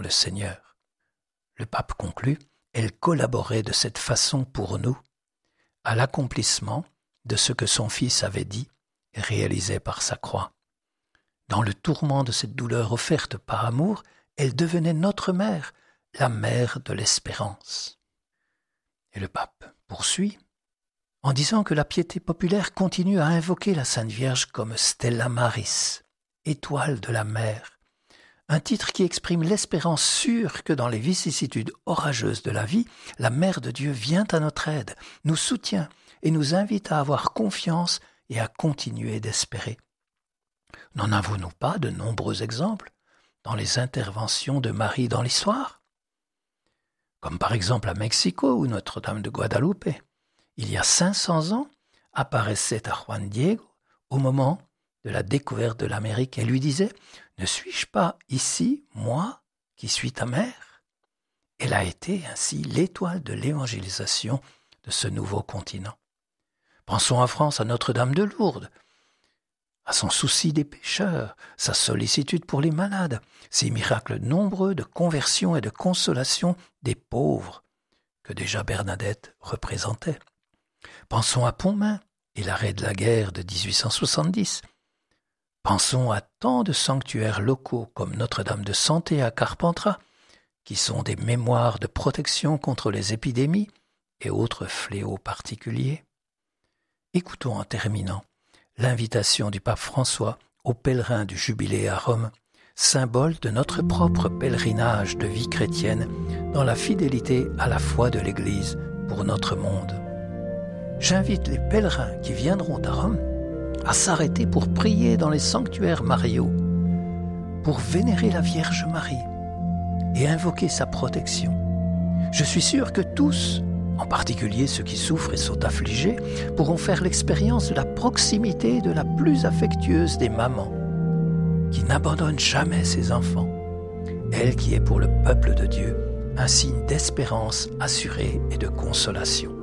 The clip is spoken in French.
le Seigneur. Le pape conclut, elle collaborait de cette façon pour nous à l'accomplissement de ce que son Fils avait dit et réalisé par sa croix. Dans le tourment de cette douleur offerte par amour, elle devenait notre mère, la mère de l'espérance. Et le pape poursuit en disant que la piété populaire continue à invoquer la Sainte Vierge comme Stella Maris, étoile de la mer, un titre qui exprime l'espérance sûre que dans les vicissitudes orageuses de la vie, la Mère de Dieu vient à notre aide, nous soutient et nous invite à avoir confiance et à continuer d'espérer. N'en avons-nous pas de nombreux exemples dans les interventions de Marie dans l'histoire ? Comme par exemple à Mexico ou Notre-Dame de Guadalupe. Il y a 500 ans, apparaissait à Juan Diego au moment de la découverte de l'Amérique et lui disait « Ne suis-je pas ici, moi, qui suis ta mère ?» Elle a été ainsi l'étoile de l'évangélisation de ce nouveau continent. Pensons en France à Notre-Dame de Lourdes, à son souci des pécheurs, sa sollicitude pour les malades, ses miracles nombreux de conversion et de consolation des pauvres que déjà Bernadette représentait. Pensons à Pontmain et l'arrêt de la guerre de 1870. Pensons à tant de sanctuaires locaux comme Notre-Dame de Santé à Carpentras, qui sont des mémoires de protection contre les épidémies et autres fléaux particuliers. Écoutons en terminant l'invitation du pape François aux pèlerins du Jubilé à Rome, symbole de notre propre pèlerinage de vie chrétienne dans la fidélité à la foi de l'Église pour notre monde. J'invite les pèlerins qui viendront à Rome à s'arrêter pour prier dans les sanctuaires mariaux, pour vénérer la Vierge Marie et invoquer sa protection. Je suis sûr que tous, en particulier ceux qui souffrent et sont affligés, pourront faire l'expérience de la proximité de la plus affectueuse des mamans, qui n'abandonne jamais ses enfants, elle qui est pour le peuple de Dieu un signe d'espérance assurée et de consolation.